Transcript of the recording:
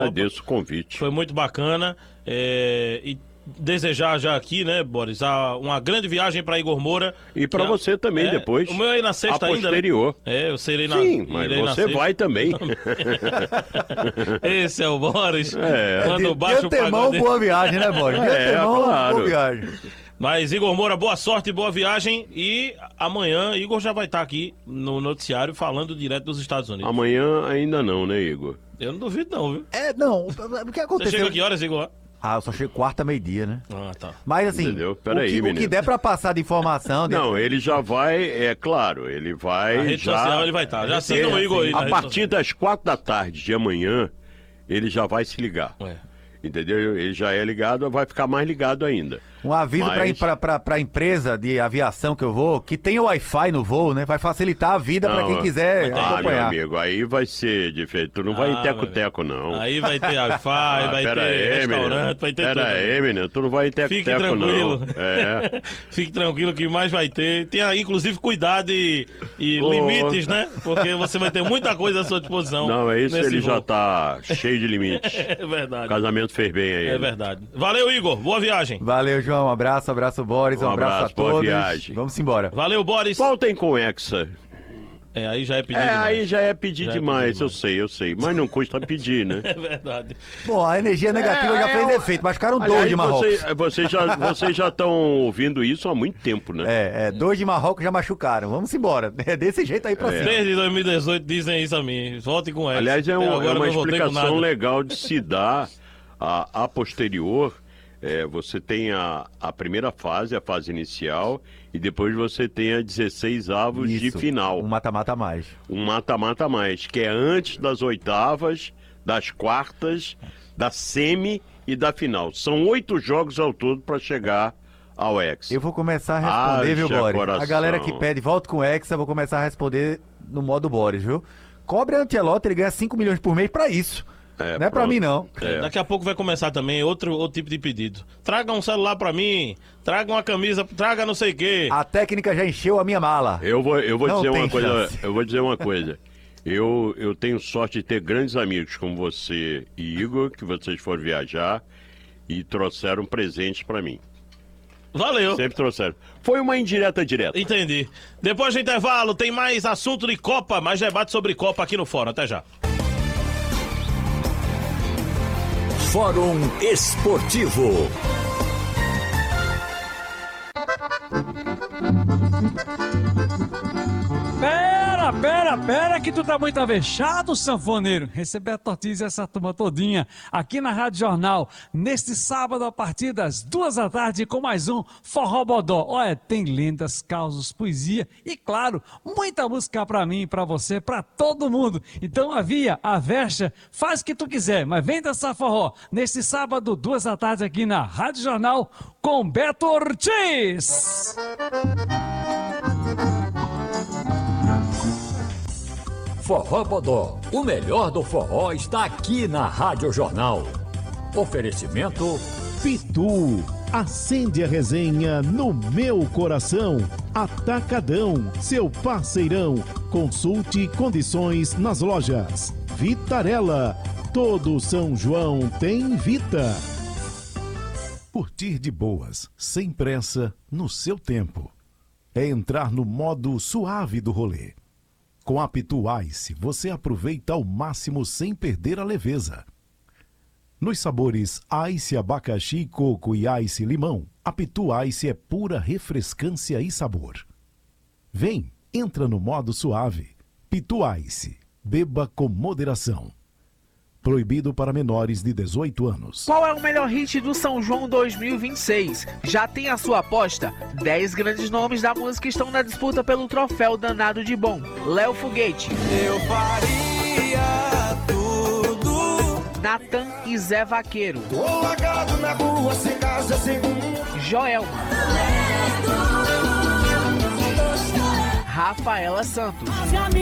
Agradeço o convite. Foi muito bacana. E desejar já aqui, né, Boris, uma grande viagem para Igor Moura. E para você também depois. O meu é na sexta ainda, posterior. Né? Eu serei na Sim, mas você vai também. Esse é o Boris. Quando baixa o pagode. Boa viagem, né, Boris? Claro. Boa viagem. Mas, Igor Moura, boa sorte e boa viagem. E amanhã, Igor já vai estar aqui no noticiário falando direto dos Estados Unidos. Amanhã ainda não, né, Igor? Eu não duvido não, viu? Não. O que aconteceu? Você chega que horas, Igor? Eu só chego quarta, meio-dia, né? Tá. Mas assim, o que der pra passar de informação... Não, ele já vai, é claro, ele vai... Na rede social ele vai estar. Já siga o Igor aí. A partir das 4 da tarde de amanhã, ele já vai se ligar. Entendeu? Ele já é ligado, vai ficar mais ligado ainda. Um aviso pra empresa de aviação que eu vou, que tem o Wi-Fi no voo, né? Vai facilitar a vida pra quem quiser acompanhar. Meu amigo, aí vai ser diferente. Tu não vai em teco-teco, não. Aí vai ter Wi-Fi, vai ter restaurante, vai ter tudo. Pera aí, menino, tu não vai em teco-teco, Fique tranquilo. não. Fique tranquilo que mais vai ter. Tenha, inclusive, cuidado e limites, né? Porque você vai ter muita coisa à sua disposição. Não, é isso, ele já tá cheio de limites. É verdade. O casamento fez bem aí. É verdade. Valeu, Igor. Boa viagem. Valeu, João. Um abraço, Boris. Um abraço a todos. Boa viagem. Vamos embora. Valeu, Boris. Voltem com Hexa. Aí já é pedir demais. Aí já é pedir demais, eu sei. Mas não custa pedir, né? É verdade. Bom, a energia negativa já fez efeito, mas ficaram dois de Marrocos. Vocês já estão ouvindo isso há muito tempo, né? Dois de Marrocos já machucaram. Vamos embora. É desse jeito aí pra cima. Desde 2018 dizem isso a mim. Volte com Hexa. Aliás, é uma explicação legal de se dar a posterior. Você tem a primeira fase, a fase inicial, e depois você tem a 16 avos de final. Um mata-mata a mais. Um mata-mata a mais, que é antes das oitavas, das quartas, da semi e da final. São 8 jogos ao todo para chegar ao Hexa. Eu vou começar a responder, viu, Boris? Coração. A galera que pede, volta com o Hexa, eu vou começar a responder no modo Boris, viu? Cobre a Ancelotti, ele ganha 5 milhões por mês pra isso. Não é pra mim, não. Daqui a pouco vai começar também outro tipo de pedido. Traga um celular pra mim, traga uma camisa, traga não sei o quê. A técnica já encheu a minha mala. Eu vou dizer uma coisa. Eu tenho sorte de ter grandes amigos como você e Igor, que vocês foram viajar e trouxeram presentes pra mim. Valeu. Sempre trouxeram. Foi uma indireta direta. Entendi. Depois do intervalo, tem mais assunto de Copa, mais debate sobre Copa aqui no Fórum. Até já. Fórum Esportivo. Pera, que tu tá muito avexado, sanfoneiro. Receber a tortilha essa turma todinha aqui na Rádio Jornal, neste sábado a partir das 2 da tarde com mais um Forró Bodó. Olha, tem lendas, causos, poesia e, claro, muita música pra mim, pra você, pra todo mundo. Então avia, avexa, faz o que tu quiser, mas vem dançar forró neste sábado, 2 da tarde aqui na Rádio Jornal com Beto Ortiz. Forró Bodó, o melhor do forró está aqui na Rádio Jornal. Oferecimento Pitu, acende a resenha no meu coração. Atacadão, seu parceirão. Consulte condições nas lojas. Vitarella, todo São João tem Vita. Curtir de boas, sem pressa, no seu tempo. É entrar no modo suave do rolê. Com a Pitu Ice, você aproveita ao máximo sem perder a leveza. Nos sabores Ice abacaxi, coco e Ice limão, a Pitu Ice é pura refrescância e sabor. Vem, entra no modo suave. Pitu Ice, beba com moderação. Proibido para menores de 18 anos. Qual é o melhor hit do São João 2026? Já tem a sua aposta? 10 grandes nomes da música estão na disputa pelo troféu danado de bom. Léo Foguete. Eu faria tudo. Natan e Zé Vaqueiro. Tô largado na rua, sem casa, sem rumo. Joelma. Rafaela Santos.